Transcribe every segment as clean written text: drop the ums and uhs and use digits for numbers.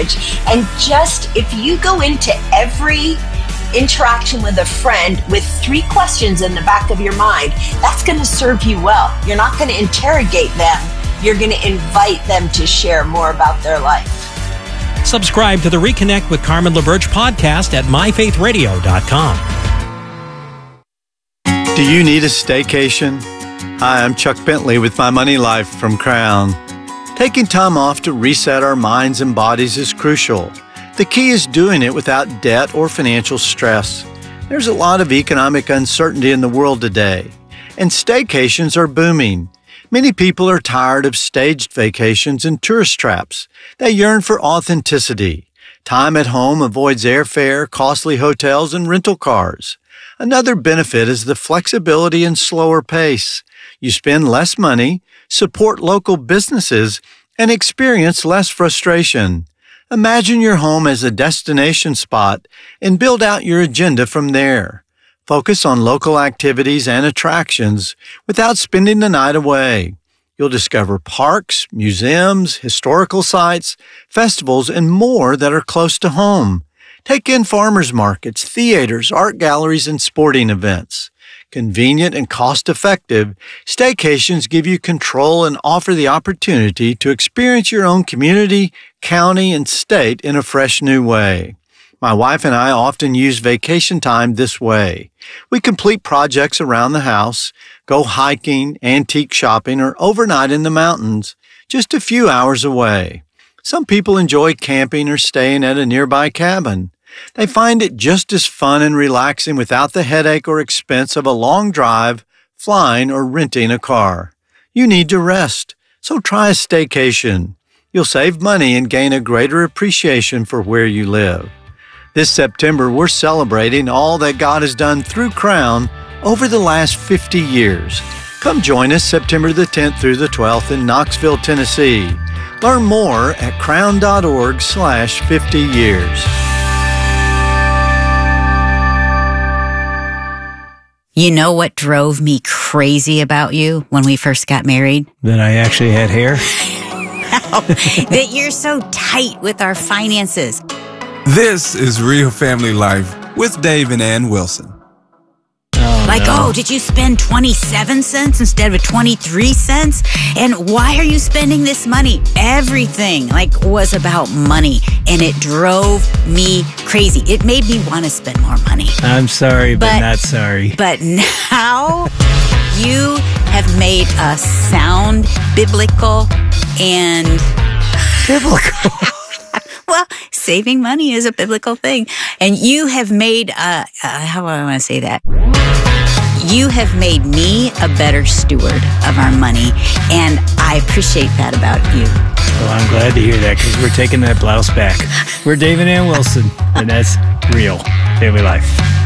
marriage. And just if you go into every interaction with a friend with 3 questions in the back of your mind, that's going to serve you well. You're not going to interrogate them. You're going to invite them to share more about their life. Subscribe to the Reconnect with Carmen LaBerge podcast at myfaithradio.com. Do you need a staycation? Hi, I'm Chuck Bentley with My Money Life from Crown. Taking time off to reset our minds and bodies is crucial. The key is doing it without debt or financial stress. There's a lot of economic uncertainty in the world today, and staycations are booming. Many people are tired of staged vacations and tourist traps. They yearn for authenticity. Time at home avoids airfare, costly hotels, and rental cars. Another benefit is the flexibility and slower pace. You spend less money, support local businesses, and experience less frustration. Imagine your home as a destination spot and build out your agenda from there. Focus on local activities and attractions without spending the night away. You'll discover parks, museums, historical sites, festivals, and more that are close to home. Take in farmers markets, theaters, art galleries, and sporting events. Convenient and cost-effective, staycations give you control and offer the opportunity to experience your own community, county, and state in a fresh new way. My wife and I often use vacation time this way. We complete projects around the house, go hiking, antique shopping, or overnight in the mountains, just a few hours away. Some people enjoy camping or staying at a nearby cabin. They find it just as fun and relaxing without the headache or expense of a long drive, flying, or renting a car. You need to rest, so try a staycation. You'll save money and gain a greater appreciation for where you live. This September, we're celebrating all that God has done through Crown over the last 50 years. Come join us September the 10th through the 12th in Knoxville, Tennessee. Learn more at crown.org/50 years. You know what drove me crazy about you when we first got married? That I actually had hair? That you're so tight with our finances. This is Real Family Life with Dave and Ann Wilson. Did you spend 27 cents instead of 23 cents? And why are you spending this money? Everything was about money, and it drove me crazy. It made me want to spend more money. I'm sorry, but not sorry. But now you have made us sound biblical and... Biblical? Well, saving money is a biblical thing. And you have made, how do I want to say that? You have made me a better steward of our money, and I appreciate that about you. Well, I'm glad to hear that, because we're taking that blouse back. We're Dave and Ann Wilson, and that's Real Family Life.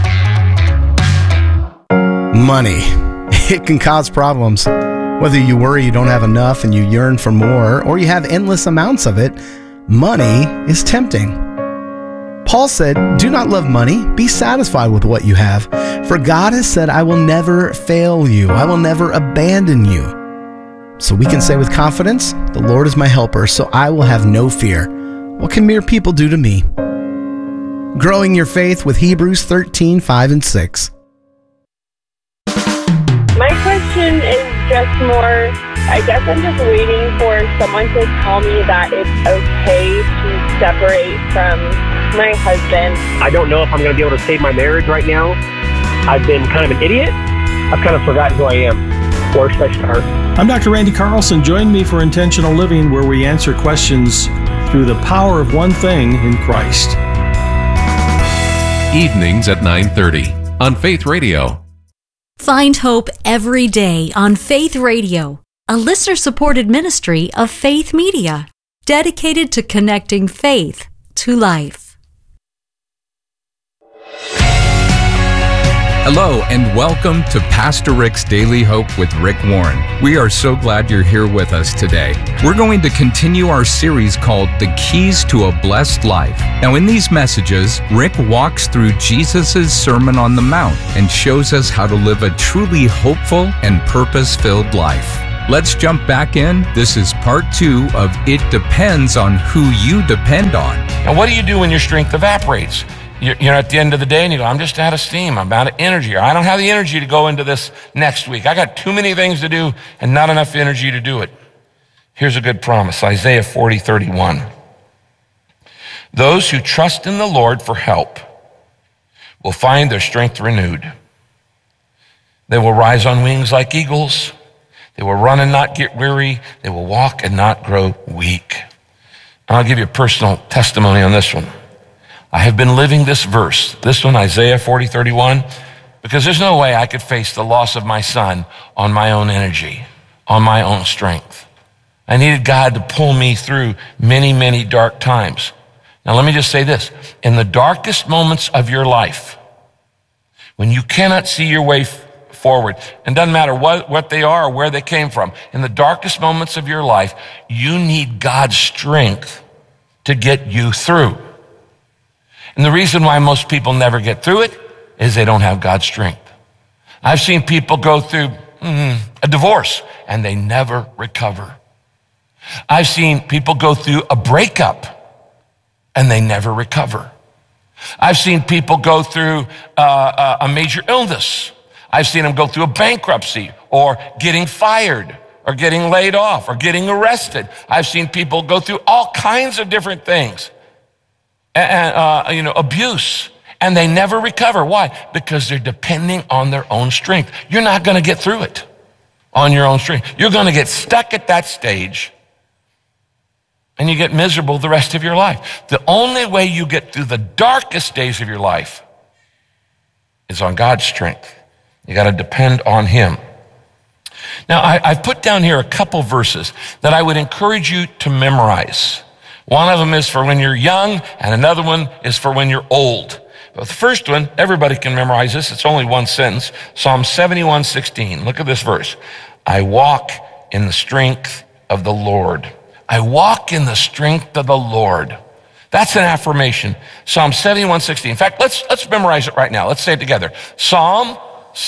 Money. It can cause problems. Whether you worry you don't have enough and you yearn for more, or you have endless amounts of it, money is tempting. Paul said, "Do not love money. Be satisfied with what you have. For God has said, I will never fail you. I will never abandon you." So we can say with confidence, "The Lord is my helper, so I will have no fear. What can mere people do to me?" Growing your faith with Hebrews 13:5 and 6. My question is just more, I guess I'm just waiting for someone to tell me that it's okay to separate from my husband. I don't know if I'm going to be able to save my marriage right now. I've been kind of an idiot. I've kind of forgotten who I am. Where should I start? I'm Dr. Randy Carlson. Join me for Intentional Living, where we answer questions through the power of one thing in Christ. Evenings at 9:30 on Faith Radio. Find hope every day on Faith Radio, a listener-supported ministry of Faith Media, dedicated to connecting faith to life. Hello and welcome to Pastor Rick's Daily Hope with Rick Warren. We are so glad you're here with us today. We're going to continue our series called The Keys to a Blessed Life. Now in these messages, Rick walks through Jesus' Sermon on the Mount and shows us how to live a truly hopeful and purpose-filled life. Let's jump back in. This is part 2 of It Depends on Who You Depend On. And what do you do when your strength evaporates? You're at the end of the day and you go, I'm just out of steam, I'm out of energy, or I don't have the energy to go into this next week. I got too many things to do and not enough energy to do it. Here's a good promise, Isaiah 40:31. Those who trust in the Lord for help will find their strength renewed. They will rise on wings like eagles. They will run and not get weary. They will walk and not grow weak. And I'll give you a personal testimony on this one. I have been living this verse, this one, Isaiah 40:31, because there's no way I could face the loss of my son on my own energy, on my own strength. I needed God to pull me through many, many dark times. Now, let me just say this. In the darkest moments of your life, when you cannot see your way forward, and doesn't matter what they are or where they came from, in the darkest moments of your life, you need God's strength to get you through. And the reason why most people never get through it is they don't have God's strength. I've seen people go through a divorce and they never recover. I've seen people go through a breakup and they never recover. I've seen people go through a major illness. I've seen them go through a bankruptcy or getting fired or getting laid off or getting arrested. I've seen people go through all kinds of different things, and abuse, and they never recover. Why? Because they're depending on their own strength. You're not going to get through it on your own strength. You're going to get stuck at that stage and you get miserable the rest of your life. The only way you get through the darkest days of your life is on God's strength. You got to depend on him. Now, I've put down here a couple verses that I would encourage you to memorize. One of them is for when you're young, and another one is for when you're old. But the first one, everybody can memorize this. It's only one sentence. Psalm 71:16. Look at this verse. I walk in the strength of the Lord. I walk in the strength of the Lord. That's an affirmation. Psalm 71:16. In fact, let's memorize it right now. Let's say it together. Psalm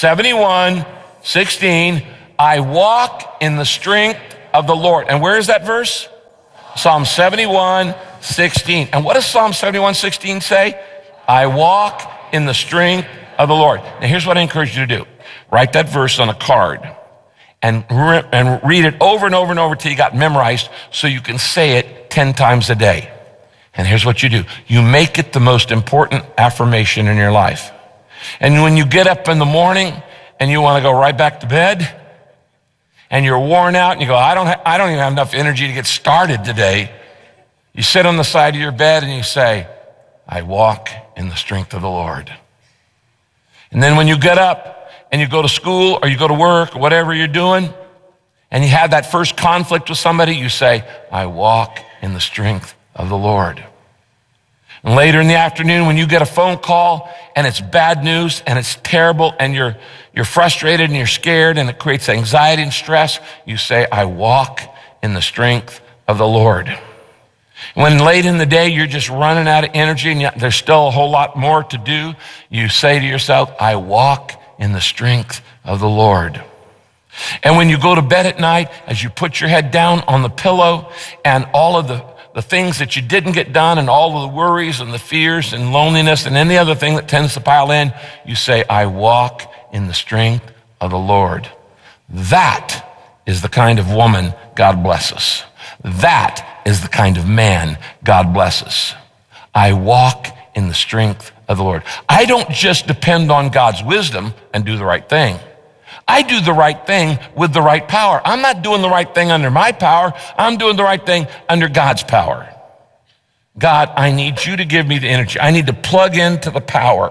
71:16. I walk in the strength of the Lord. And where is that verse? Psalm 71:16. And what does Psalm 71:16 say? I walk in the strength of the Lord. Now here's what I encourage you to do. Write that verse on a card and read it over and over and over till you got memorized so you can say it 10 times a day. And here's what you do. You make it the most important affirmation in your life. And when you get up in the morning and you want to go right back to bed and you're worn out and you go, I don't even have enough energy to get started today. You sit on the side of your bed and you say, I walk in the strength of the Lord. And then when you get up and you go to school or you go to work or whatever you're doing, and you have that first conflict with somebody, you say, I walk in the strength of the Lord. And later in the afternoon, when you get a phone call and it's bad news and it's terrible and you're frustrated and you're scared and it creates anxiety and stress, you say, I walk in the strength of the Lord. When late in the day, you're just running out of energy and there's still a whole lot more to do, you say to yourself, I walk in the strength of the Lord. And when you go to bed at night, as you put your head down on the pillow and all of the things that you didn't get done and all of the worries and the fears and loneliness and any other thing that tends to pile in, you say, I walk in the strength of the Lord. That is the kind of woman God blesses. That is the kind of man God blesses. I walk in the strength of the Lord. I don't just depend on God's wisdom and do the right thing. I do the right thing with the right power. I'm not doing the right thing under my power. I'm doing the right thing under God's power. God, I need you to give me the energy. I need to plug into the power.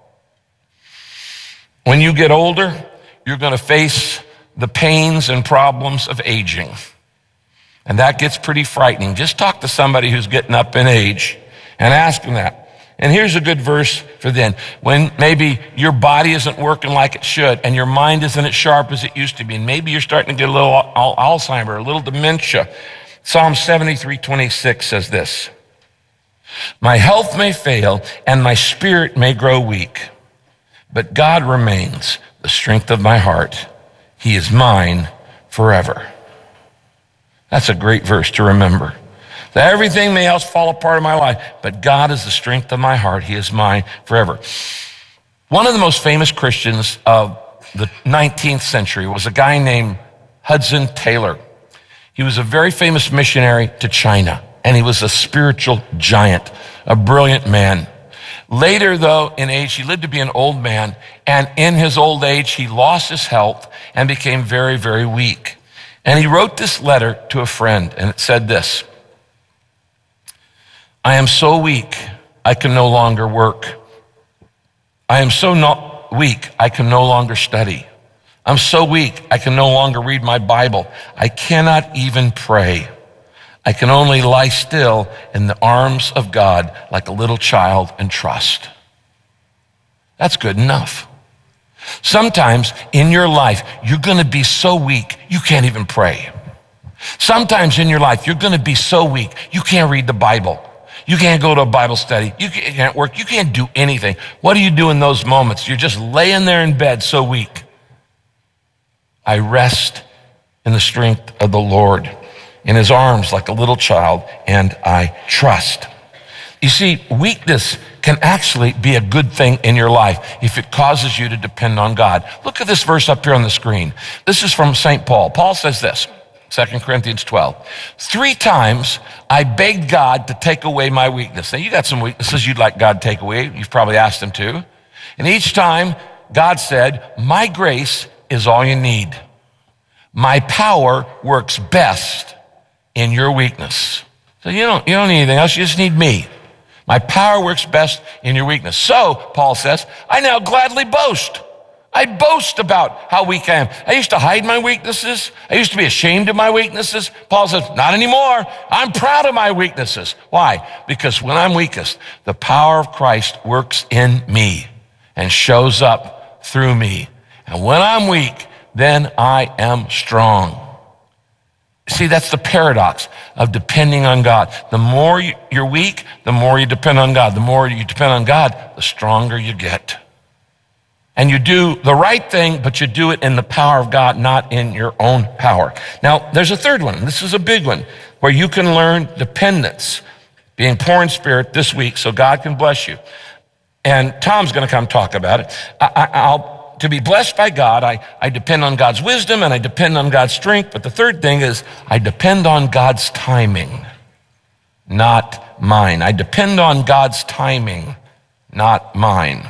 When you get older, you're going to face the pains and problems of aging. And that gets pretty frightening. Just talk to somebody who's getting up in age and ask them that. And here's a good verse for then. When maybe your body isn't working like it should and your mind isn't as sharp as it used to be. And maybe you're starting to get a little Alzheimer, a little dementia. Psalm 73:26 says this. My health may fail and my spirit may grow weak, but God remains the strength of my heart. He is mine forever. That's a great verse to remember. That everything may else fall apart in my life, but God is the strength of my heart. He is mine forever. One of the most famous Christians of the 19th century was a guy named Hudson Taylor. He was a very famous missionary to China, and he was a spiritual giant, a brilliant man. Later, though, in age, he lived to be an old man, and in his old age, he lost his health and became very, very weak. And he wrote this letter to a friend, and it said this: I am so weak, I can no longer work. I am so weak, I can no longer study. I'm so weak, I can no longer read my Bible. I cannot even pray. I can only lie still in the arms of God like a little child and trust. That's good enough. Sometimes in your life, you're going to be so weak, you can't even pray. Sometimes in your life, you're going to be so weak, you can't read the Bible. You can't go to a Bible study. You can't work. You can't do anything. What do you do in those moments? You're just laying there in bed so weak. I rest in the strength of the Lord, in his arms like a little child, and I trust. You see, weakness can actually be a good thing in your life if it causes you to depend on God. Look at this verse up here on the screen. This is from St. Paul. Paul says this, 2 Corinthians 12. 3 times I begged God to take away my weakness. Now, you got some weaknesses you'd like God to take away. You've probably asked him to. And each time God said, my grace is all you need. My power works best in your weakness. So you don't need anything else. You just need me. My power works best in your weakness. So, Paul says, I now gladly boast. I boast about how weak I am. I used to hide my weaknesses. I used to be ashamed of my weaknesses. Paul says, not anymore. I'm proud of my weaknesses. Why? Because when I'm weakest, the power of Christ works in me and shows up through me. And when I'm weak, then I am strong. See, that's the paradox of depending on God. The more you're weak, the more you depend on God. The more you depend on God, the stronger you get. And you do the right thing, but you do it in the power of God, not in your own power. Now, there's a third one. This is a big one where you can learn dependence, being poor in spirit this week so God can bless you. And Tom's going to come talk about it. To be blessed by God, I depend on God's wisdom and I depend on God's strength. But the third thing is I depend on God's timing, not mine. I depend on God's timing, not mine.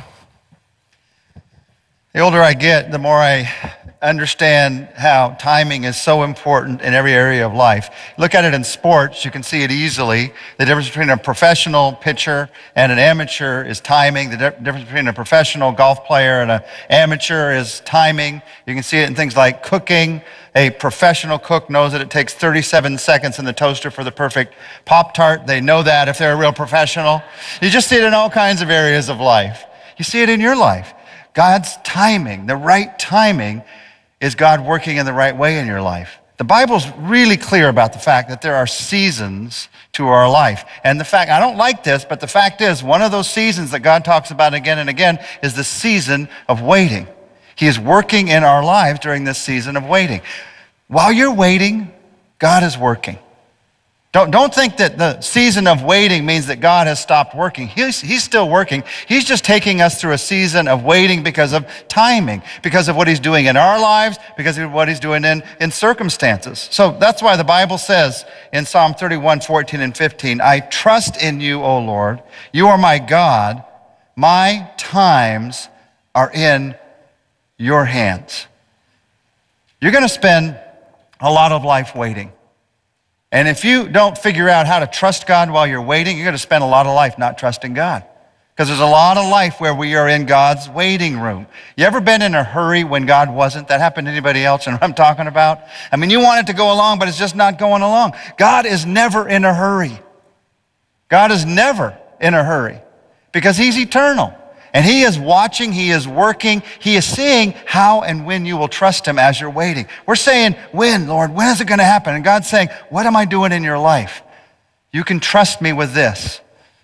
The older I get, the more I understand how timing is so important in every area of life. Look at it in sports, you can see it easily. The difference between a professional pitcher and an amateur is timing. The difference between a professional golf player and an amateur is timing. You can see it in things like cooking. A professional cook knows that it takes 37 seconds in the toaster for the perfect Pop-Tart. They know that if they're a real professional. You just see it in all kinds of areas of life. You see it in your life. God's timing, the right timing, is God working in the right way in your life. The Bible's really clear about the fact that there are seasons to our life. And the fact, I don't like this, but the fact is, one of those seasons that God talks about again and again is the season of waiting. He is working in our lives during this season of waiting. While you're waiting, God is working. Don't think that the season of waiting means that God has stopped working. He's still working. He's just taking us through a season of waiting because of timing, because of what he's doing in our lives, because of what he's doing in circumstances. So that's why the Bible says in Psalm 31, 14 and 15, I trust in you, O Lord. You are my God. My times are in your hands. You're going to spend a lot of life waiting. And if you don't figure out how to trust God while you're waiting, you're going to spend a lot of life not trusting God. Because there's a lot of life where we are in God's waiting room. You ever been in a hurry when God wasn't? That happened to anybody else? And what I'm talking about? I mean, you want it to go along, but it's just not going along. God is never in a hurry. God is never in a hurry because he's eternal. And he is watching, he is working, he is seeing how and when you will trust him as you're waiting. We're saying, when, Lord, when is it going to happen? And God's saying, what am I doing in your life? You can trust me with this.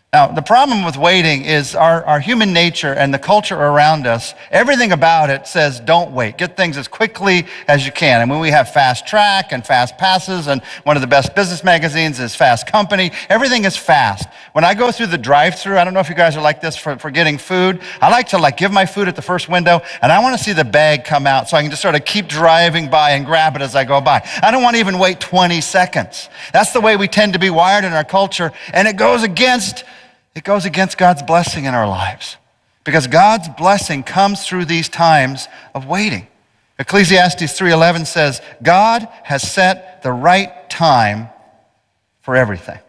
Now, the problem with waiting is our human nature and the culture around us, everything about it says don't wait. Get things as quickly as you can. And when we have Fast Track and Fast Passes, and one of the best business magazines is Fast Company, everything is fast. When I go through the drive-thru, I don't know if you guys are like this for getting food. I like to give my food at the first window, and I want to see the bag come out so I can just sort of keep driving by and grab it as I go by. I don't want to even wait 20 seconds. That's the way we tend to be wired in our culture, and it goes against God's blessing in our lives, because God's blessing comes through these times of waiting. Ecclesiastes 3:11 says, God has set the right time for everything.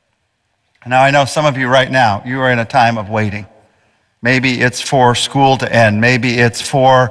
Now, I know some of you right now, you are in a time of waiting. Maybe it's for school to end. Maybe it's for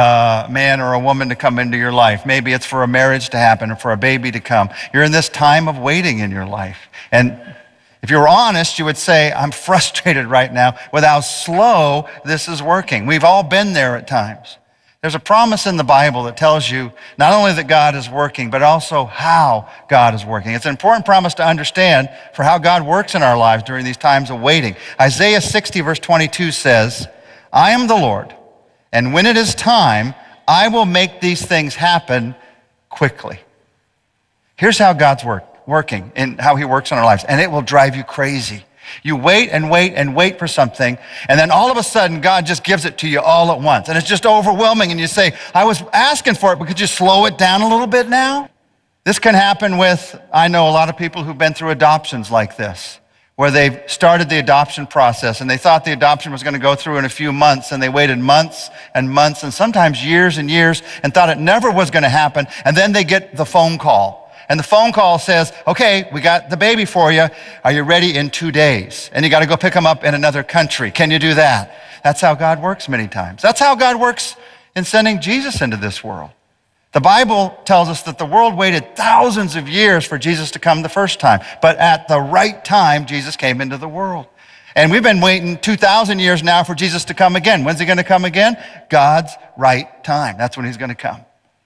a man or a woman to come into your life. Maybe it's for a marriage to happen or for a baby to come. You're in this time of waiting in your life. And if you were honest, you would say, I'm frustrated right now with how slow this is working. We've all been there at times. There's a promise in the Bible that tells you not only that God is working, but also how God is working. It's an important promise to understand for how God works in our lives during these times of waiting. Isaiah 60 verse 22 says, I am the Lord, and when it is time, I will make these things happen quickly. Here's how God's working and how he works in our lives, and it will drive you crazy. You wait and wait and wait for something, and then all of a sudden God just gives it to you all at once, and it's just overwhelming, and you say, I was asking for it, but could you slow it down a little bit now? This can happen with, I know a lot of people who've been through adoptions like this, where they've started the adoption process, and they thought the adoption was going to go through in a few months, and they waited months and months, and sometimes years and years, and thought it never was going to happen, and then they get the phone call. And the phone call says, okay, we got the baby for you. Are you ready in 2 days? And you got to go pick them up in another country. Can you do that? That's how God works many times. That's how God works in sending Jesus into this world. The Bible tells us that the world waited thousands of years for Jesus to come the first time. But at the right time, Jesus came into the world. And we've been waiting 2,000 years now for Jesus to come again. When's he going to come again? God's right time. That's when he's going to come.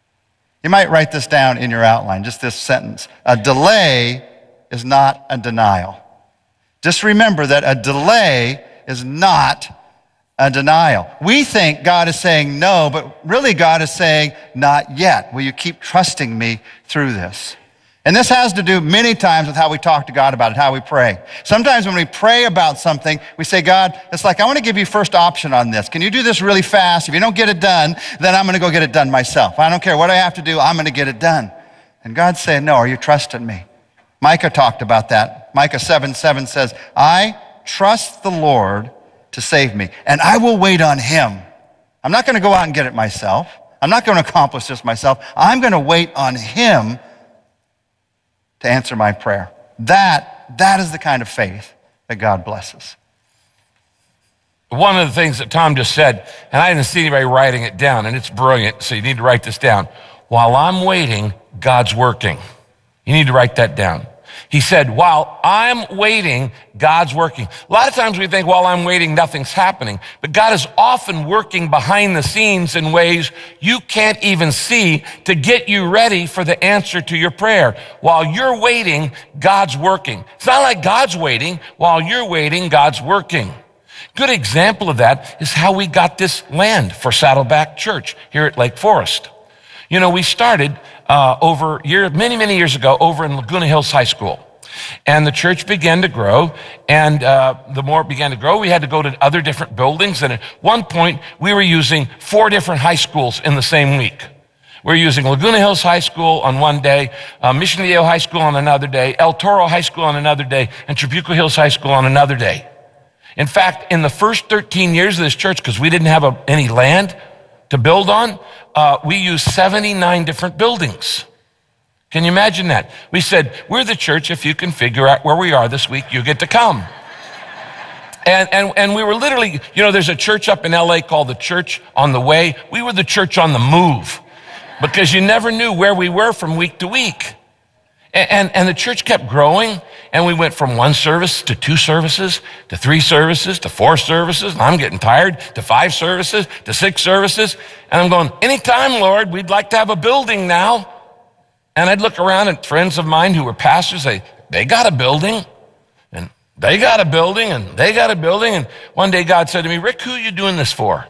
You might write this down in your outline, just this sentence. A delay is not a denial. Just remember that a delay is not a denial. We think God is saying no, but really God is saying not yet. Will you keep trusting me through this? And this has to do many times with how we talk to God about it, how we pray. Sometimes when we pray about something, we say, God, it's like, I want to give you first option on this. Can you do this really fast? If you don't get it done, then I'm going to go get it done myself. I don't care what I have to do, I'm going to get it done. And God's saying, no, are you trusting me? Micah talked about that. Micah 7:7 says, I trust the Lord to save me, and I will wait on him. I'm not going to go out and get it myself. I'm not going to accomplish this myself. I'm going to wait on him to answer my prayer. That is the kind of faith that God blesses. One of the things that Tom just said, and I didn't see anybody writing it down, and it's brilliant, so you need to write this down. While I'm waiting, God's working. You need to write that down. He said, while I'm waiting, God's working. A lot of times we think, while I'm waiting, nothing's happening. But God is often working behind the scenes in ways you can't even see to get you ready for the answer to your prayer. While you're waiting, God's working. It's not like God's waiting. While you're waiting, God's working. Good example of that is how we got this land for Saddleback Church here at Lake Forest. You know, we started many years ago over in Laguna Hills High School. And the church began to grow, and the more it began to grow, we had to go to other different buildings. And at one point, we were using 4 different high schools in the same week. We were using Laguna Hills High School on one day, Mission Viejo High School on another day, El Toro High School on another day, and Trabuco Hills High School on another day. In fact, in the first 13 years of this church, because we didn't have any land to build on, we used 79 different buildings. Can you imagine that? We said, we're the church, if you can figure out where we are this week, you get to come. And we were literally, you know, there's a church up in LA called the Church on the Way. We were the church on the move because you never knew where we were from week to week. And the church kept growing, and we went from 1 service to 2 services, to 3 services, to 4 services, and I'm getting tired, to 5 services, to 6 services. And I'm going, anytime, Lord, we'd like to have a building now. And I'd look around at friends of mine who were pastors, they got a building. And They got a building and they got a building. And one day God said to me, Rick, who are you doing this for?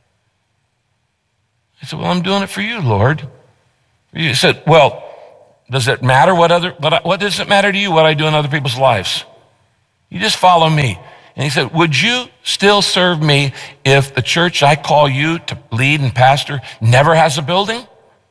I said, well, I'm doing it for you, Lord. He said, well, does it matter what does it matter to you what I do in other people's lives? You just follow me. And he said, would you still serve me if the church I call you to lead and pastor never has a building?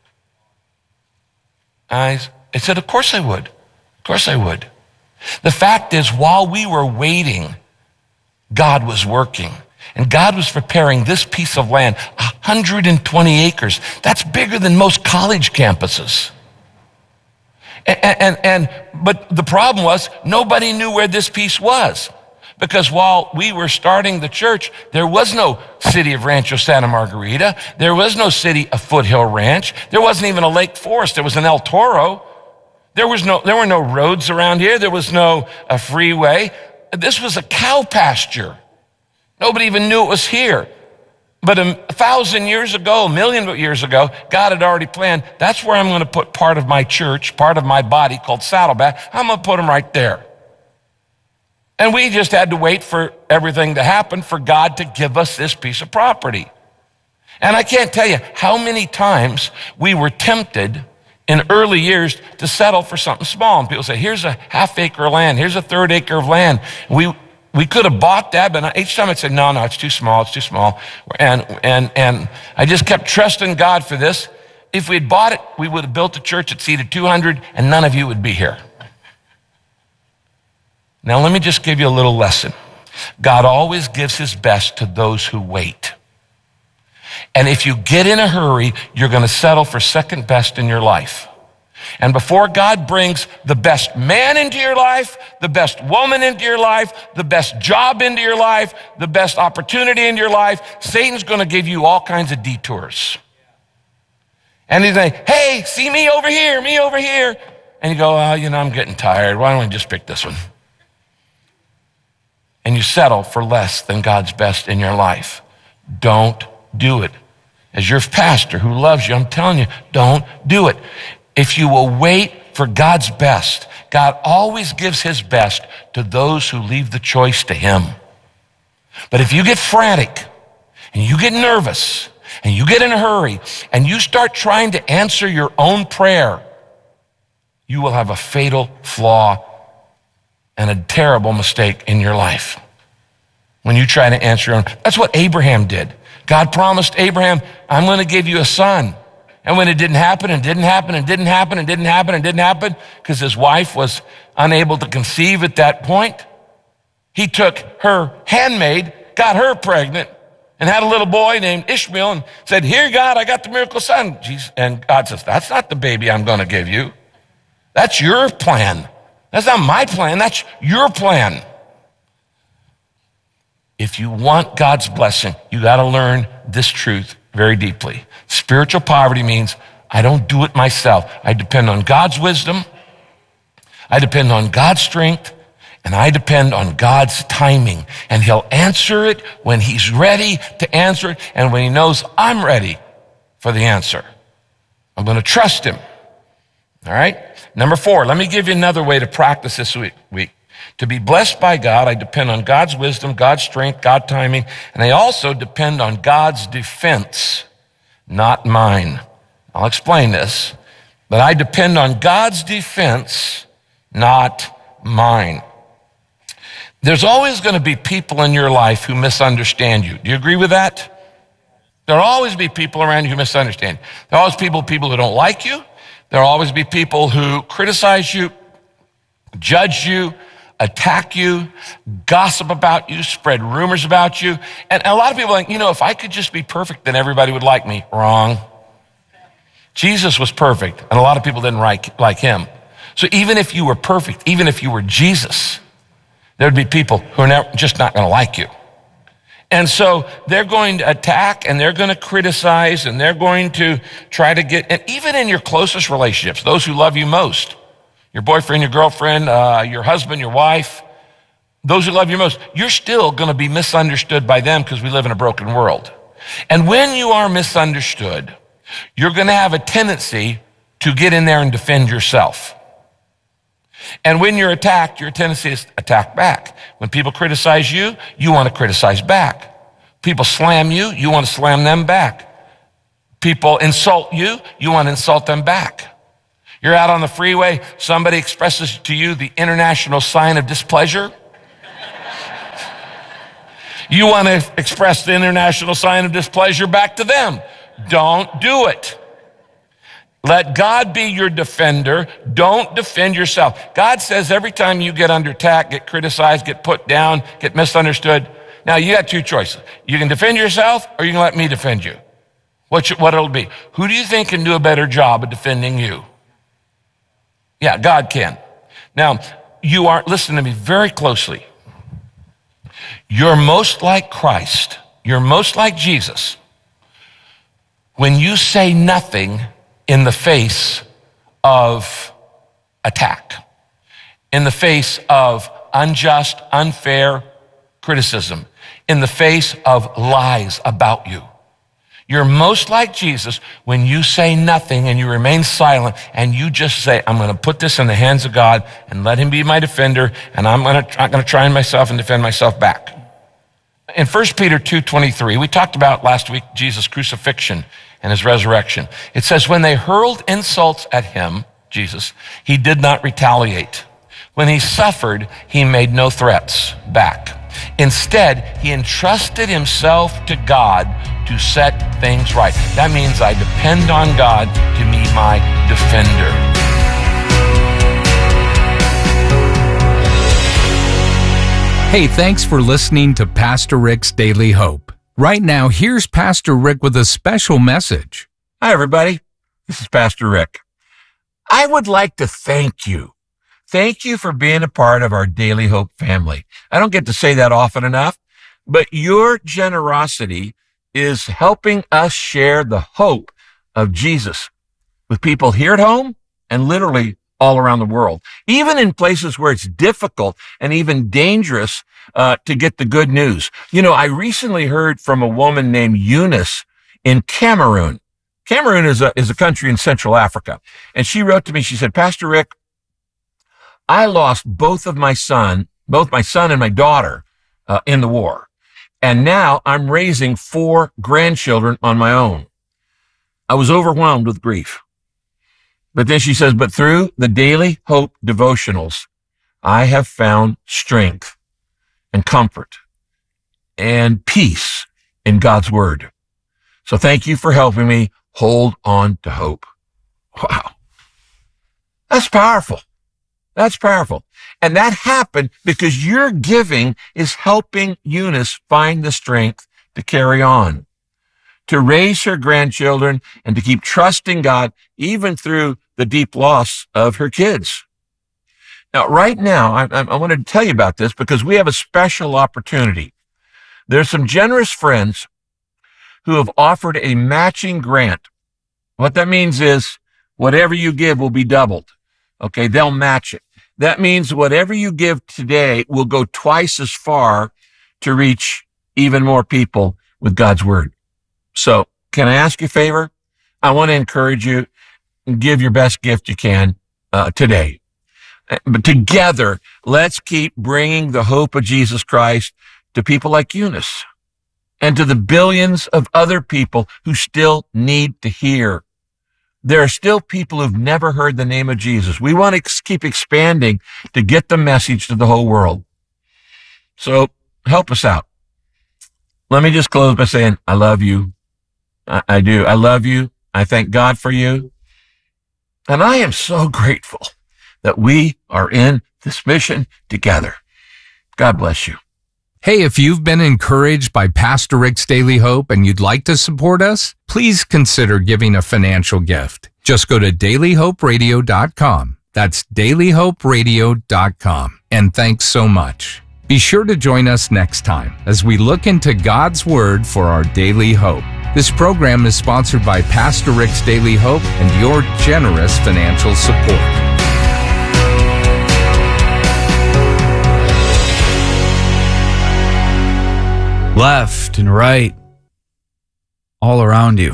I said, of course I would. Of course I would. The fact is, while we were waiting, God was working. And God was preparing this piece of land, 120 acres. That's bigger than most college campuses. But the problem was, nobody knew where this piece was. Because while we were starting the church, there was no city of Rancho Santa Margarita. There was no city of Foothill Ranch. There wasn't even a Lake Forest. There was an El Toro. There were no roads around here. There was no freeway. This was a cow pasture. Nobody even knew it was here. But 1,000 years ago, 1,000,000 years ago, God had already planned, that's where I'm going to put part of my church, part of my body called Saddleback. I'm going to put them right there. And we just had to wait for everything to happen for God to give us this piece of property. And I can't tell you how many times we were tempted in early years to settle for something small. And people say, here's a ½ acre of land, here's a 1/3 acre of land. We could have bought that, but each time I'd say, no, it's too small, it's too small. And I just kept trusting God for this. If we'd bought it, we would have built a church that seated 200 and none of you would be here. Now, let me just give you a little lesson. God always gives his best to those who wait. And if you get in a hurry, you're going to settle for second best in your life. And before God brings the best man into your life, the best woman into your life, the best job into your life, the best opportunity into your life, Satan's going to give you all kinds of detours. And he's like, hey, see me over here, me over here. And you go, I'm getting tired. Why don't we just pick this one? And you settle for less than God's best in your life. Don't do it. As your pastor who loves you, I'm telling you, don't do it. If you will wait for God's best, God always gives his best to those who leave the choice to him. But if you get frantic and you get nervous and you get in a hurry and you start trying to answer your own prayer, you will have a fatal flaw and a terrible mistake in your life when you try to answer your own. That's what Abraham did. God promised Abraham, I'm going to give you a son. And when it didn't happen, and didn't happen, and didn't happen, and didn't happen, and didn't happen, because his wife was unable to conceive at that point, he took her handmaid, got her pregnant, and had a little boy named Ishmael, and said, here, God, I got the miracle son. And God says, that's not the baby I'm going to give you. That's your plan. That's not my plan. That's your plan. If you want God's blessing, you got to learn this truth very deeply. Spiritual poverty means I don't do it myself. I depend on God's wisdom. I depend on God's strength. And I depend on God's timing. And he'll answer it when he's ready to answer it and when he knows I'm ready for the answer. I'm going to trust him. All right? Number 4, let me give you another way to practice this week. To be blessed by God, I depend on God's wisdom, God's strength, God's timing, and I also depend on God's defense, not mine. I'll explain this, but I depend on God's defense, not mine. There's always going to be people in your life who misunderstand you. Do you agree with that? There'll always be people around you who misunderstand. There'll always be people who don't like you. There'll always be people who criticize you, judge you, attack you, gossip about you, spread rumors about you. And a lot of people are like, if I could just be perfect, then everybody would like me. Wrong. Jesus was perfect, and a lot of people didn't like him. So even if you were perfect, even if you were Jesus, there'd be people who are just not going to like you. And so they're going to attack and they're going to criticize and they're going to try to get, and even in your closest relationships, those who love you most, your boyfriend, your girlfriend, your husband, your wife, those who love you most, you're still going to be misunderstood by them because we live in a broken world. And when you are misunderstood, you're going to have a tendency to get in there and defend yourself. And when you're attacked, your tendency is to attack back. When people criticize you, you want to criticize back. People slam you, you want to slam them back. People insult you, you want to insult them back. You're out on the freeway, somebody expresses to you the international sign of displeasure. You want to express the international sign of displeasure back to them. Don't do it. Let God be your defender. Don't defend yourself. God says every time you get under attack, get criticized, get put down, get misunderstood, now you got two choices. You can defend yourself or you can let me defend you. What it'll be. Who do you think can do a better job of defending you? Yeah, God can. Now, listen to me very closely. You're most like Christ. You're most like Jesus when you say nothing in the face of attack, in the face of unjust, unfair criticism, in the face of lies about you. You're most like Jesus when you say nothing and you remain silent and you just say, I'm going to put this in the hands of God and let him be my defender, and I'm going to try myself and defend myself back. In 1 Peter 2:23, we talked about last week Jesus' crucifixion and his resurrection. It says, when they hurled insults at him, Jesus, he did not retaliate. When he suffered, he made no threats back. Instead, he entrusted himself to God to set things right. That means I depend on God to be my defender. Hey, thanks for listening to Pastor Rick's Daily Hope. Right now, here's Pastor Rick with a special message. Hi, everybody. This is Pastor Rick. I would like to thank you. Thank you for being a part of our Daily Hope family. I don't get to say that often enough, but your generosity is helping us share the hope of Jesus with people here at home and literally all around the world, even in places where it's difficult and even dangerous to get the good news. You know, I recently heard from a woman named Eunice in Cameroon. Cameroon is a country in Central Africa. And she wrote to me, she said, Pastor Rick, I lost both my son and my daughter in the war. And now I'm raising 4 grandchildren on my own. I was overwhelmed with grief. But then she says, but through the Daily Hope devotionals, I have found strength and comfort and peace in God's word. So thank you for helping me hold on to hope. Wow. That's powerful. That's powerful. And that happened because your giving is helping Eunice find the strength to carry on, to raise her grandchildren, and to keep trusting God even through the deep loss of her kids. Now, right now, I wanted to tell you about this because we have a special opportunity. There's some generous friends who have offered a matching grant. What that means is whatever you give will be doubled. Okay, they'll match it. That means whatever you give today will go twice as far to reach even more people with God's word. So can I ask you a favor? I want to encourage you, give your best gift you can today. But together, let's keep bringing the hope of Jesus Christ to people like Eunice and to the billions of other people who still need to hear. There are still people who've never heard the name of Jesus. We want to keep expanding to get the message to the whole world. So help us out. Let me just close by saying, I love you. I do. I love you. I thank God for you. And I am so grateful that we are in this mission together. God bless you. Hey, if you've been encouraged by Pastor Rick's Daily Hope and you'd like to support us, please consider giving a financial gift. Just go to dailyhoperadio.com. That's dailyhoperadio.com. And thanks so much. Be sure to join us next time as we look into God's Word for our daily hope. This program is sponsored by Pastor Rick's Daily Hope and your generous financial support. Left and right, all around you.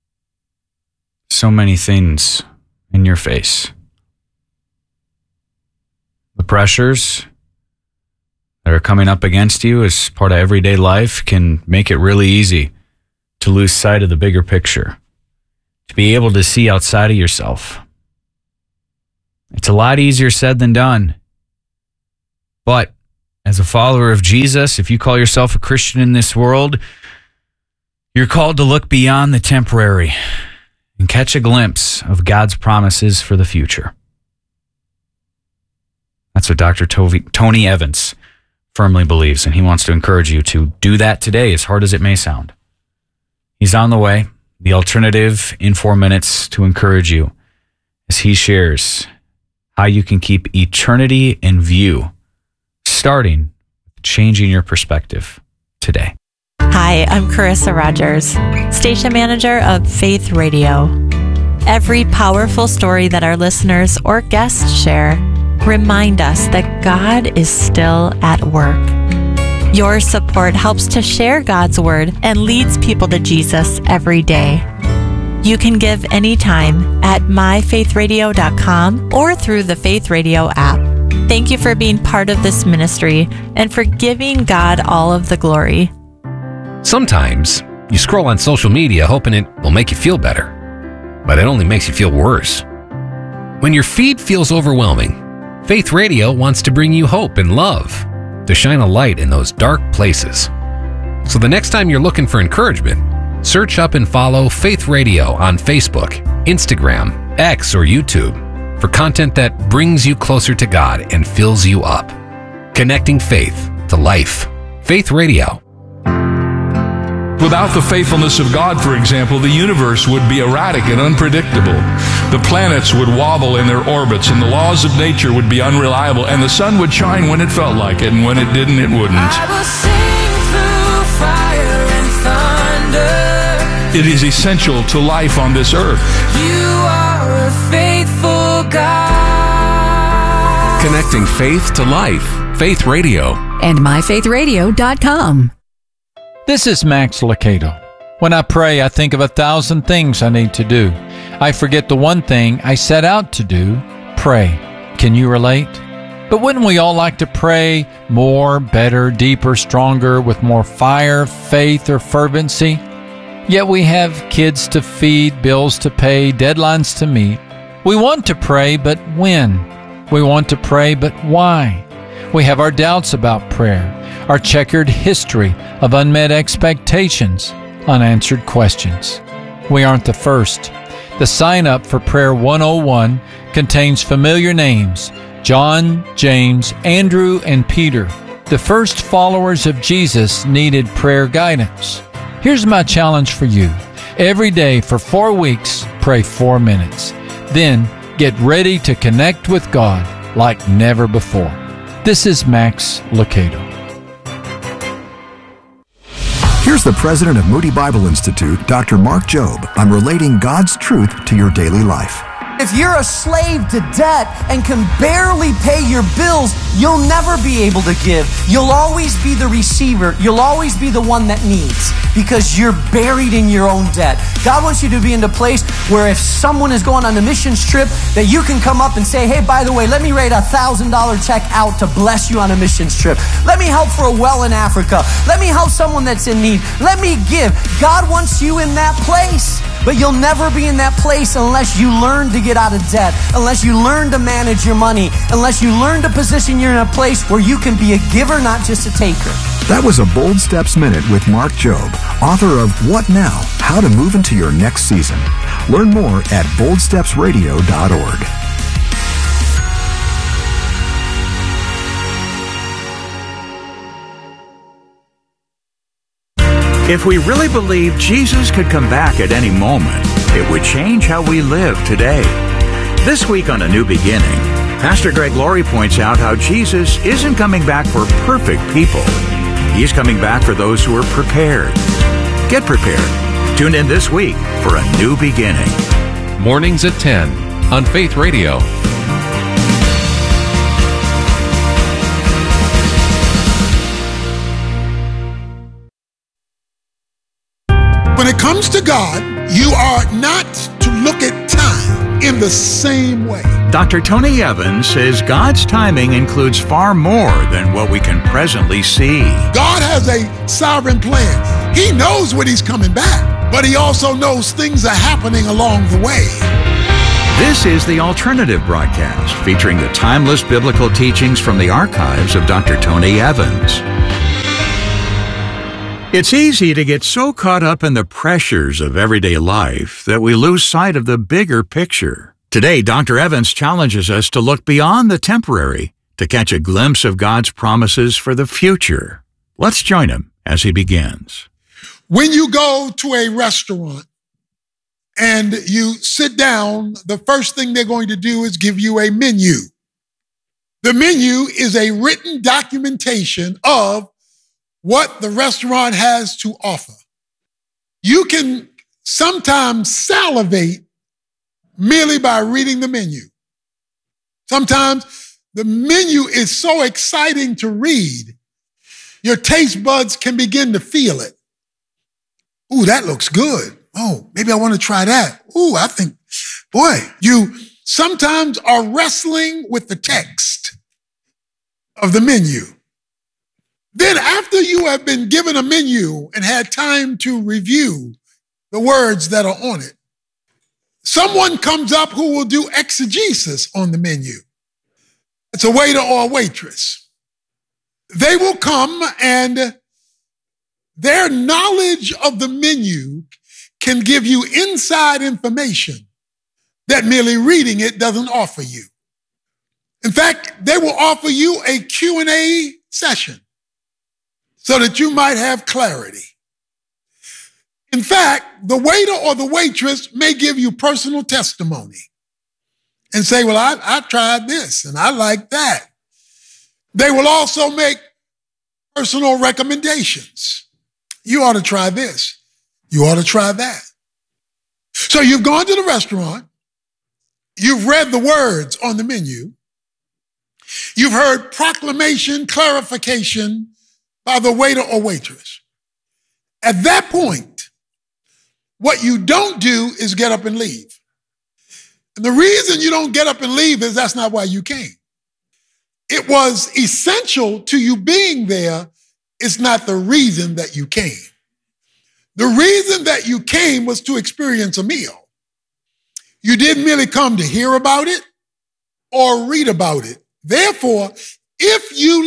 So many things in your face. The pressures that are coming up against you as part of everyday life can make it really easy to lose sight of the bigger picture, to be able to see outside of yourself. It's a lot easier said than done. But as a follower of Jesus, if you call yourself a Christian in this world, you're called to look beyond the temporary and catch a glimpse of God's promises for the future. That's what Dr. Tony Evans firmly believes, and he wants to encourage you to do that today, as hard as it may sound. He's on the way, the alternative in 4 minutes, to encourage you as he shares how you can keep eternity in view, starting with changing your perspective today. Hi, I'm Carissa Rogers, station manager of Faith Radio. Every powerful story that our listeners or guests share remind us that God is still at work. Your support helps to share God's word and leads people to Jesus every day. You can give anytime at myfaithradio.com or through the Faith Radio app. Thank you for being part of this ministry and for giving God all of the glory. Sometimes you scroll on social media hoping it will make you feel better, but it only makes you feel worse. When your feed feels overwhelming, Faith Radio wants to bring you hope and love, to shine a light in those dark places. So the next time you're looking for encouragement, search up and follow Faith Radio on Facebook, Instagram, X, or YouTube for content that brings you closer to God and fills you up. Connecting faith to life. Faith Radio. Without the faithfulness of God, for example, the universe would be erratic and unpredictable. The planets would wobble in their orbits, and the laws of nature would be unreliable, and the sun would shine when it felt like it, and when it didn't, it wouldn't. I will sing through fire and thunder. It is essential to life on this earth. You are a faithful God. Connecting faith to life. Faith Radio. And myfaithradio.com. This is Max Lucado. When I pray, I think of 1,000 things I need to do. I forget the one thing I set out to do, pray. Can you relate? But wouldn't we all like to pray more, better, deeper, stronger, with more fire, faith, or fervency? Yet we have kids to feed, bills to pay, deadlines to meet. We want to pray, but when? We want to pray, but why? We have our doubts about prayer, our checkered history of unmet expectations, unanswered questions. We aren't the first. The sign-up for Prayer 101 contains familiar names: John, James, Andrew, and Peter. The first followers of Jesus needed prayer guidance. Here's my challenge for you. Every day for 4 weeks, pray 4 minutes. Then get ready to connect with God like never before. This is Max Lucado. Here's the president of Moody Bible Institute, Dr. Mark Jobe, on relating God's truth to your daily life. If you're a slave to debt and can barely pay your bills, you'll never be able to give. You'll always be the receiver. You'll always be the one that needs, because you're buried in your own debt. God wants you to be in the place where if someone is going on a missions trip, that you can come up and say, hey, by the way, let me write a $1,000 check out to bless you on a missions trip. Let me help for a well in Africa. Let me help someone that's in need. Let me give. God wants you in that place. But you'll never be in that place unless you learn to get out of debt, unless you learn to manage your money, unless you learn to position you in a place where you can be a giver, not just a taker. That was a Bold Steps Minute with Mark Jobe, author of What Now? How to Move into Your Next Season. Learn more at boldstepsradio.org. If we really believe Jesus could come back at any moment, it would change how we live today. This week on A New Beginning, Pastor Greg Laurie points out how Jesus isn't coming back for perfect people. He's coming back for those who are prepared. Get prepared. Tune in this week for A New Beginning. Mornings at 10 on Faith Radio. When it comes to God, you are not to look at time. in the same way. Dr. Tony Evans says God's timing includes far more than what we can presently see. God has a sovereign plan. He knows when he's coming back, but he also knows things are happening along the way. This is The Alternative Broadcast, featuring the timeless biblical teachings from the archives of Dr. Tony Evans. It's easy to get so caught up in the pressures of everyday life that we lose sight of the bigger picture. Today, Dr. Evans challenges us to look beyond the temporary to catch a glimpse of God's promises for the future. Let's join him as he begins. When you go to a restaurant and you sit down, the first thing they're going to do is give you a menu. The menu is a written documentation of what the restaurant has to offer. You can sometimes salivate merely by reading the menu. Sometimes the menu is so exciting to read, your taste buds can begin to feel it. Ooh, that looks good. Oh, maybe I want to try that. Ooh, I think, boy, you sometimes are wrestling with the text of the menu. Then after you have been given a menu and had time to review the words that are on it, someone comes up who will do exegesis on the menu. It's a waiter or a waitress. They will come and their knowledge of the menu can give you inside information that merely reading it doesn't offer you. In fact, they will offer you a Q&A session so that you might have clarity. In fact, the waiter or the waitress may give you personal testimony and say, well, I tried this and I like that. They will also make personal recommendations. You ought to try this. You ought to try that. So you've gone to the restaurant. You've read the words on the menu. You've heard proclamation, clarification by the waiter or waitress. At that point, what you don't do is get up and leave. And the reason you don't get up and leave is that's not why you came. It was essential to you being there. It's not the reason that you came. The reason that you came was to experience a meal. You didn't merely come to hear about it or read about it. Therefore, if you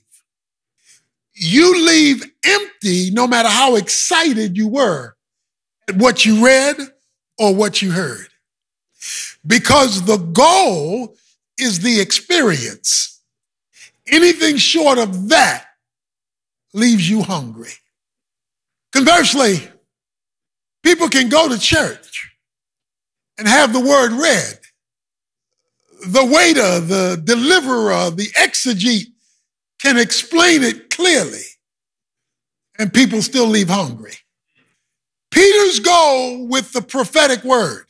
leave empty no matter how excited you were at what you read or what you heard. Because the goal is the experience. Anything short of that leaves you hungry. Conversely, people can go to church and have the word read. The waiter, the deliverer, the exegete can explain it clearly, and people still leave hungry. Peter's goal with the prophetic word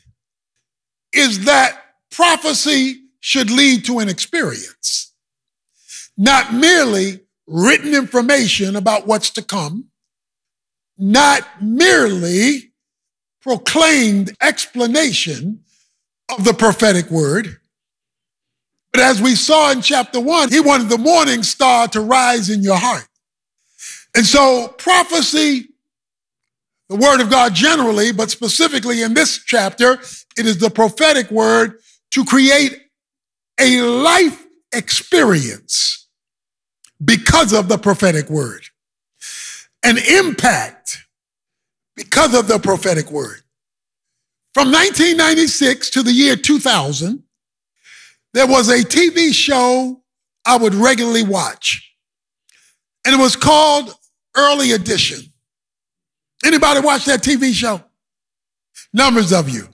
is that prophecy should lead to an experience, not merely written information about what's to come, not merely proclaimed explanation of the prophetic word. But as we saw in chapter 1, he wanted the morning star to rise in your heart. And so prophecy, the word of God generally, but specifically in this chapter, it is the prophetic word to create a life experience because of the prophetic word. An impact because of the prophetic word. From 1996 to the year 2000, there was a TV show I would regularly watch, and it was called Early Edition. Anybody watch that TV show? Numbers of you.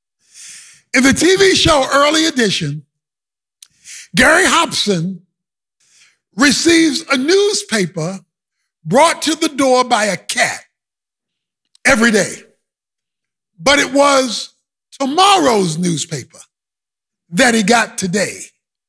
In the TV show Early Edition, Gary Hobson receives a newspaper brought to the door by a cat every day. But it was tomorrow's newspaper that he got today.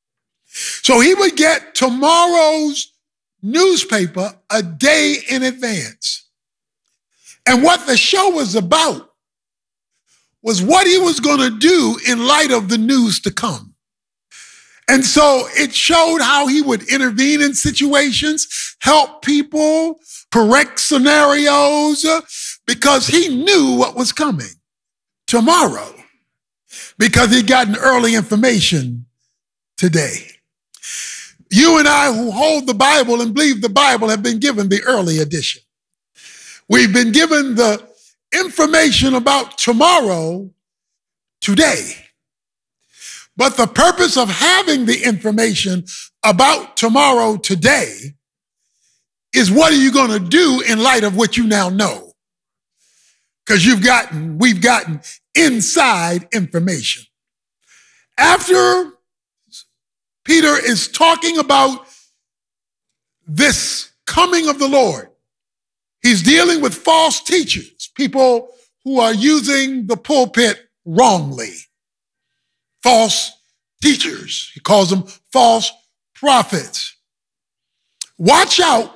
So he would get tomorrow's newspaper a day in advance. And what the show was about was what he was going to do in light of the news to come. And so it showed how he would intervene in situations, help people, correct scenarios, because he knew what was coming tomorrow, because he'd gotten early information today. You and I who hold the Bible and believe the Bible have been given the early edition. We've been given the information about tomorrow today. But the purpose of having the information about tomorrow today is what are you going to do in light of what you now know? Because we've gotten inside information. After Peter is talking about this coming of the Lord, he's dealing with false teachers, people who are using the pulpit wrongly. False teachers. He calls them false prophets. Watch out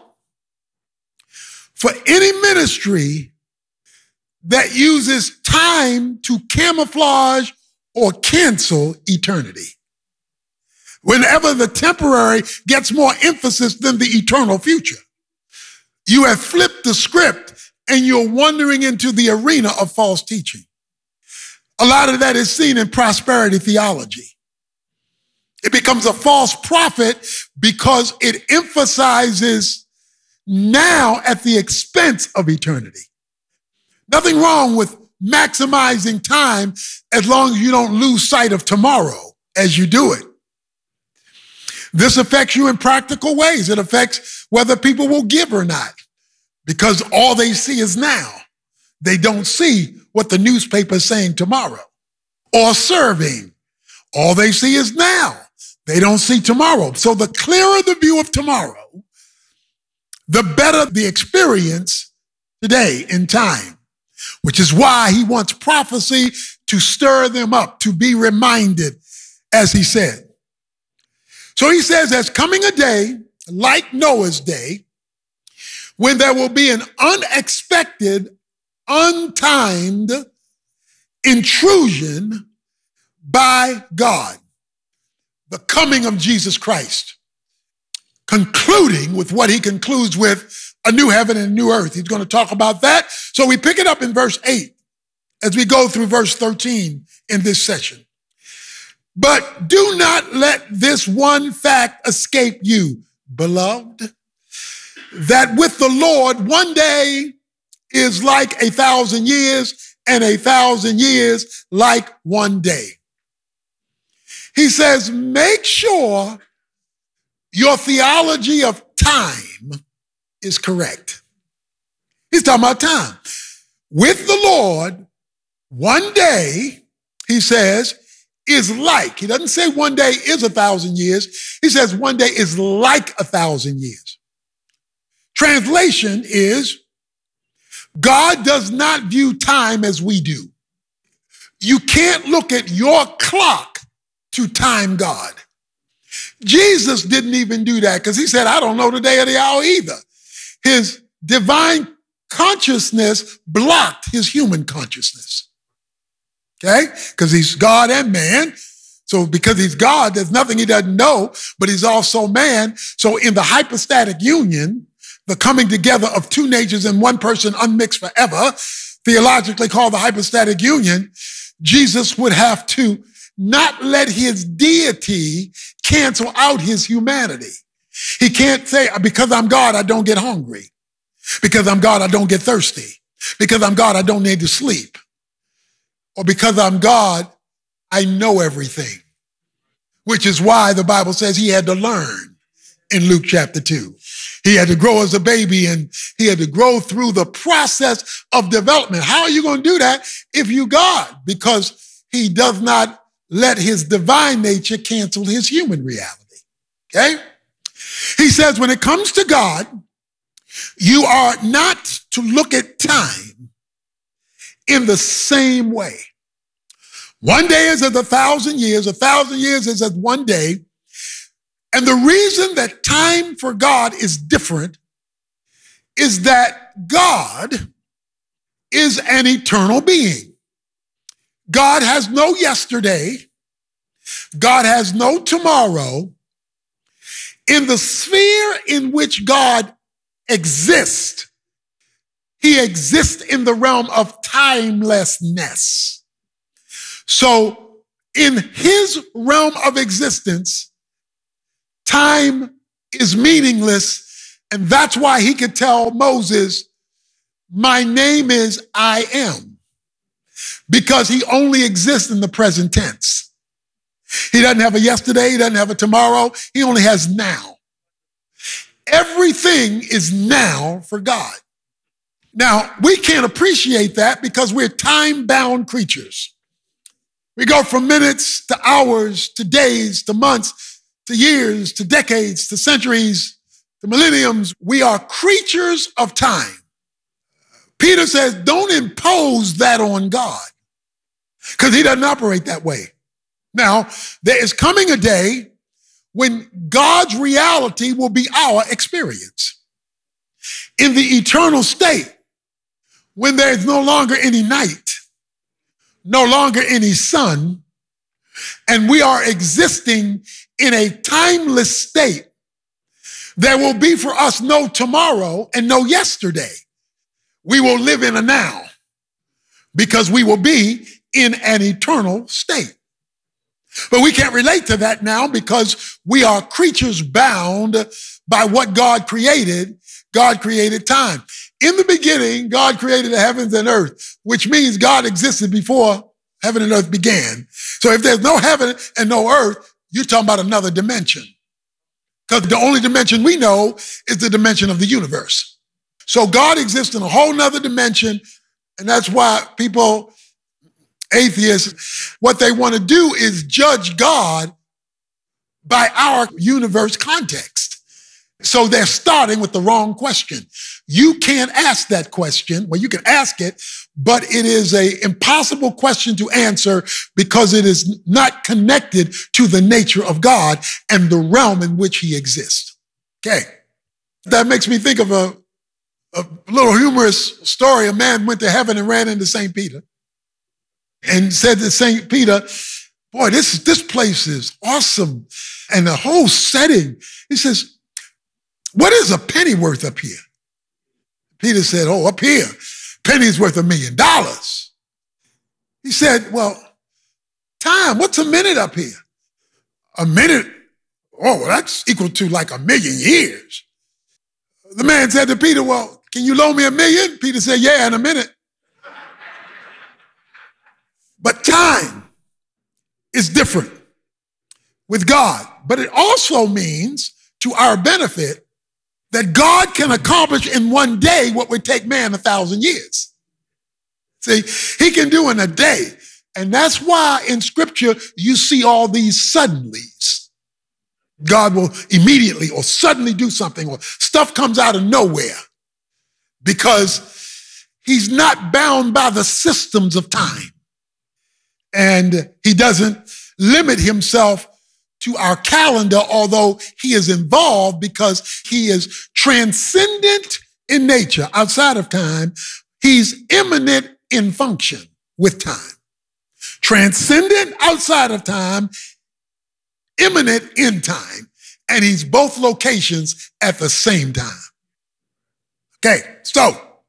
for any ministry that uses time to camouflage or cancel eternity. Whenever the temporary gets more emphasis than the eternal future, you have flipped the script and you're wandering into the arena of false teaching. A lot of that is seen in prosperity theology. It becomes a false prophet because it emphasizes now at the expense of eternity. Nothing wrong with maximizing time as long as you don't lose sight of tomorrow as you do it. This affects you in practical ways. It affects whether people will give or not, because all they see is now. They don't see what the newspaper is saying tomorrow. Or serving. All they see is now. They don't see tomorrow. So the clearer the view of tomorrow, the better the experience today in time, which is why he wants prophecy to stir them up, to be reminded, as he said. So he says, there's coming a day, like Noah's day, when there will be an unexpected, untimed intrusion by God. The coming of Jesus Christ, concluding with what he concludes with, a new heaven and a new earth. He's going to talk about that. So we pick it up in verse 8 as we go through verse 13 in this session. But do not let this one fact escape you, beloved, that with the Lord, one day is like 1,000 years, and 1,000 years like one day. He says, make sure your theology of time is correct. He's talking about time. With the Lord, one day, he says, is like. He doesn't say one day is 1,000 years. He says one day is like 1,000 years. Translation is, God does not view time as we do. You can't look at your clock to time God. Jesus didn't even do that because he said, I don't know the day or the hour either. His divine consciousness blocked his human consciousness. Okay? Because he's God and man. So because he's God, there's nothing he doesn't know, but he's also man. So in the hypostatic union, the coming together of two natures in one person unmixed forever, theologically called the hypostatic union, Jesus would have to not let his deity cancel out his humanity. He can't say, because I'm God, I don't get hungry. Because I'm God, I don't get thirsty. Because I'm God, I don't need to sleep. Or because I'm God, I know everything. Which is why the Bible says he had to learn in Luke chapter 2. He had to grow as a baby and he had to grow through the process of development. How are you going to do that if you God? Because he does not let his divine nature cancel his human reality. Okay? He says when it comes to God, you are not to look at time in the same way. One day is as 1,000 years, 1,000 years is as one day. And the reason that time for God is different is that God is an eternal being. God has no yesterday. God has no tomorrow. In the sphere in which God exists, he exists in the realm of timelessness. So in his realm of existence, time is meaningless, and that's why he could tell Moses, my name is I am, because he only exists in the present tense. He doesn't have a yesterday, he doesn't have a tomorrow, he only has now. Everything is now for God. Now, we can't appreciate that because we're time-bound creatures. We go from minutes to hours to days to months to years to decades to centuries to millenniums. We are creatures of time. Peter says, don't impose that on God, because he doesn't operate that way. Now, there is coming a day when God's reality will be our experience. In the eternal state, when there is no longer any night, no longer any sun, and we are existing in a timeless state, there will be for us no tomorrow and no yesterday. We will live in a now because we will be in an eternal state. But we can't relate to that now because we are creatures bound by what God created. God created time. In the beginning, God created the heavens and earth, which means God existed before heaven and earth began. So if there's no heaven and no earth, you're talking about another dimension. Because the only dimension we know is the dimension of the universe. So God exists in a whole nother dimension, and that's why people, atheists, what they want to do is judge God by our universe context. So they're starting with the wrong question. You can't ask that question. Well, you can ask it, but it is an impossible question to answer because it is not connected to the nature of God and the realm in which he exists. Okay. That makes me think of a little humorous story. A man went to heaven and ran into St. Peter and said to St. Peter, boy, this place is awesome. And the whole setting, he says, what is a penny worth up here? Peter said, oh, up here, penny's worth $1 million. He said, well, time, what's a minute up here? A minute? Oh, well, that's equal to like 1,000,000 years. The man said to Peter, well, can you loan me 1,000,000? Peter said, yeah, in a minute. But time is different with God. But it also means, to our benefit, that God can accomplish in one day what would take man 1,000 years. See, he can do in a day. And that's why in scripture, you see all these suddenlies. God will immediately or suddenly do something, or stuff comes out of nowhere, because he's not bound by the systems of time. And he doesn't limit himself to our calendar, although he is involved because he is transcendent in nature, outside of time. He's immanent in function with time. Transcendent outside of time, immanent in time, and he's both locations at the same time. Okay, so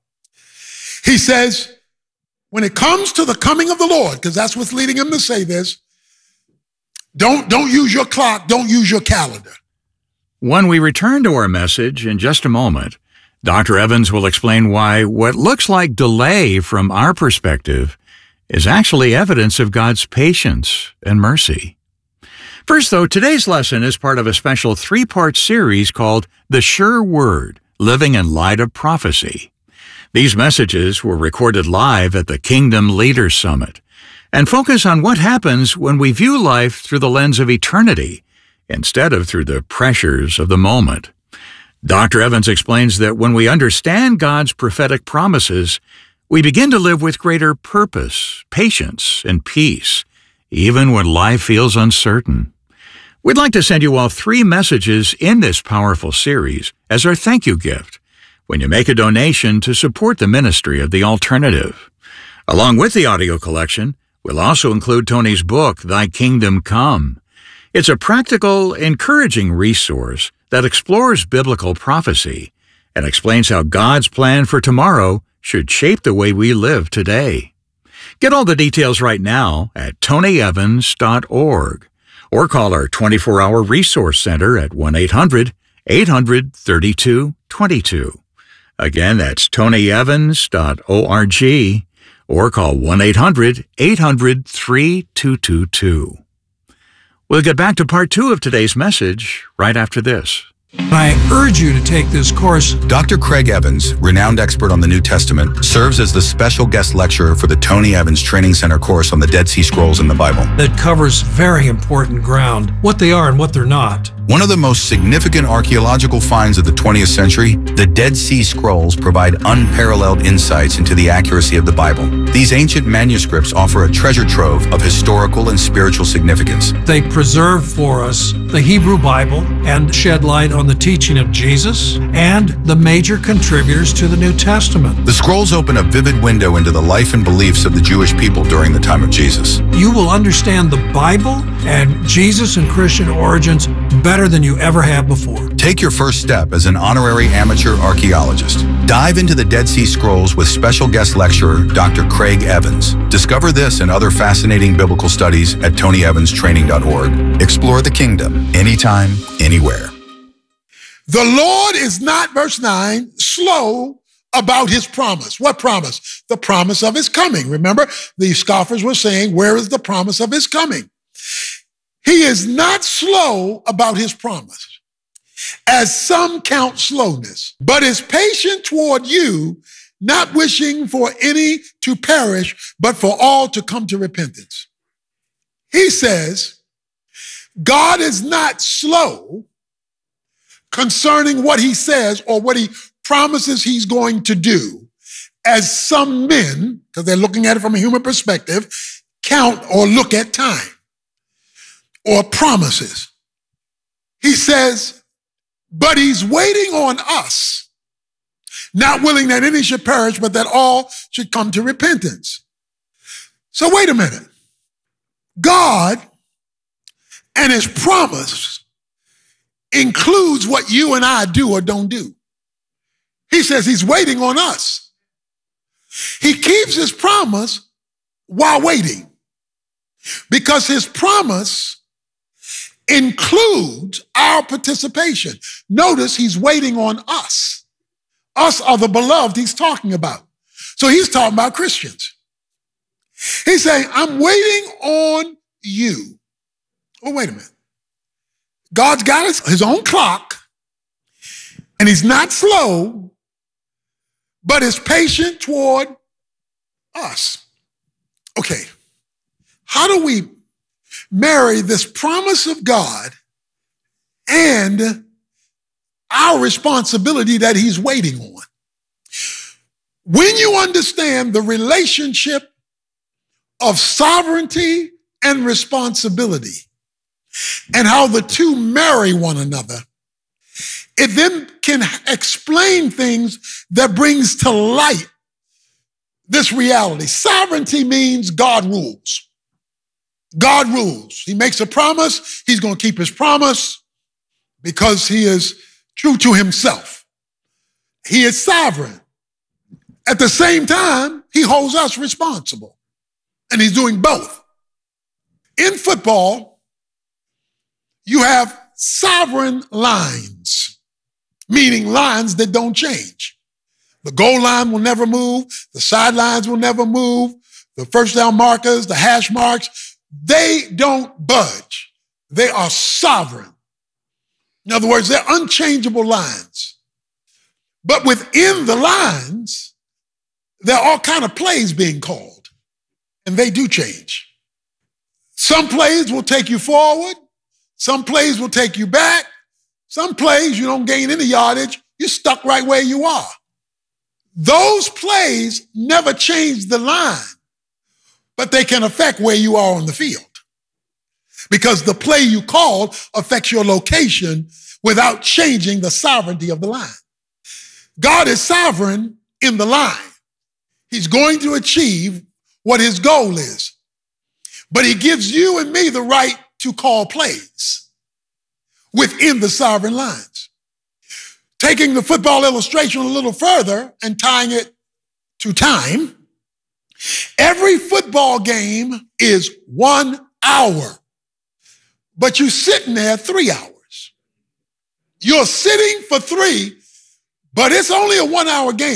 he says, when it comes to the coming of the Lord, because that's what's leading him to say this, don't use your clock, don't use your calendar. When we return to our message in just a moment, Dr. Evans will explain why what looks like delay from our perspective is actually evidence of God's patience and mercy. First, though, today's lesson is part of a special 3-part series called The Sure Word, Living in Light of Prophecy. These messages were recorded live at the Kingdom Leaders Summit and focus on what happens when we view life through the lens of eternity instead of through the pressures of the moment. Dr. Evans explains that when we understand God's prophetic promises, we begin to live with greater purpose, patience, and peace, even when life feels uncertain. We'd like to send you all 3 messages in this powerful series as our thank you gift when you make a donation to support the ministry of The Alternative. Along with the audio collection, We'll also include Tony's book, Thy Kingdom Come. It's a practical, encouraging resource that explores biblical prophecy and explains how God's plan for tomorrow should shape the way we live today. Get all the details right now at tonyevans.org or call our 24-hour resource center at 1-800-800-3222. Again, that's tonyevans.org or call 1-800-800-3222. We'll get back to part 2 of today's message right after this. I urge you to take this course. Dr. Craig Evans, renowned expert on the New Testament, serves as the special guest lecturer for the Tony Evans Training Center course on the Dead Sea Scrolls in the Bible. That covers very important ground, what they are and what they're not. One of the most significant archaeological finds of the 20th century, the Dead Sea Scrolls provide unparalleled insights into the accuracy of the Bible. These ancient manuscripts offer a treasure trove of historical and spiritual significance. They preserve for us the Hebrew Bible and shed light on the teaching of Jesus and the major contributors to the New Testament. The scrolls open a vivid window into the life and beliefs of the Jewish people during the time of Jesus. You will understand the Bible and Jesus and Christian origins better than you ever have before. Take your first step as an honorary amateur archaeologist. Dive into the Dead Sea Scrolls with special guest lecturer Dr. Craig Evans. Discover this and other fascinating biblical studies at TonyEvansTraining.org. Explore the kingdom anytime, anywhere. The Lord is not, verse 9, slow about his promise. What promise? The promise of his coming. Remember, the scoffers were saying, where is the promise of his coming? He is not slow about his promise, as some count slowness, but is patient toward you, not wishing for any to perish, but for all to come to repentance. He says, God is not slow concerning what he says or what he promises he's going to do, as some men, because they're looking at it from a human perspective, count or look at time or promises. He says, but he's waiting on us, not willing that any should perish, but that all should come to repentance. So wait a minute. God and his promise includes what you and I do or don't do. He says he's waiting on us. He keeps his promise while waiting, because his promise includes our participation. Notice he's waiting on us. Us are the beloved he's talking about. So he's talking about Christians. He's saying, I'm waiting on you. Oh, wait a minute. God's got his own clock, and he's not slow, but is patient toward us. Okay, how do we marry this promise of God and our responsibility that he's waiting on? When you understand the relationship of sovereignty and responsibility and how the two marry one another, it then can explain things that brings to light this reality. Sovereignty means God rules. God rules. He makes a promise. He's going to keep his promise because he is true to himself. He is sovereign. At the same time, he holds us responsible. And he's doing both. In football, you have sovereign lines, meaning lines that don't change. The goal line will never move. The sidelines will never move. The first down markers, the hash marks, they don't budge. They are sovereign. In other words, they're unchangeable lines. But within the lines, there are all kinds of plays being called, and they do change. Some plays will take you forward. Some plays will take you back. Some plays, you don't gain any yardage. You're stuck right where you are. Those plays never change the line, but they can affect where you are on the field, because the play you called affects your location without changing the sovereignty of the line. God is sovereign in the line. He's going to achieve what his goal is. But he gives you and me the right to call plays within the sovereign lines. Taking the football illustration a little further and tying it to time, every football game is 1 hour, but you're sitting there 3 hours. You're sitting for 3, but it's only a 1 hour game.